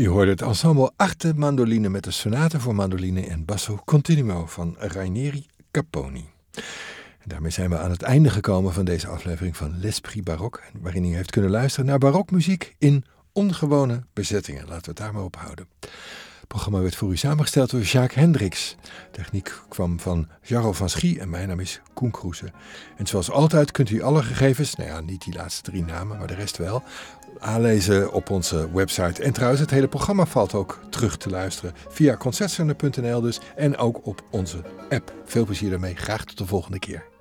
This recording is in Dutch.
U hoorde het ensemble Arte Mandoline met de sonate voor mandoline en basso continuo van Rainieri Capponi. En daarmee zijn we aan het einde gekomen van deze aflevering van L'Esprit Baroque, waarin u heeft kunnen luisteren naar barokmuziek in ongewone bezettingen. Laten we het daar maar op houden. Het programma werd voor u samengesteld door Jacques Hendricks. Techniek kwam van Jarro van Schie en mijn naam is Koen Kroese. En zoals altijd kunt u alle gegevens, niet die laatste 3 namen, maar de rest wel, aanlezen op onze website. En trouwens, het hele programma valt ook terug te luisteren via concertzender.nl dus en ook op onze app. Veel plezier daarmee. Graag tot de volgende keer.